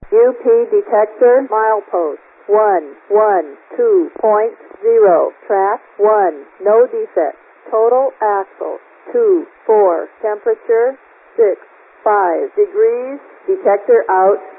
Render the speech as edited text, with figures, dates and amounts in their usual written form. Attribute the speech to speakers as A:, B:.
A: UP detector milepost 112.0. Track 1. No defect. Total axle 2, 4. Temperature 6, 5 degrees. Detector out.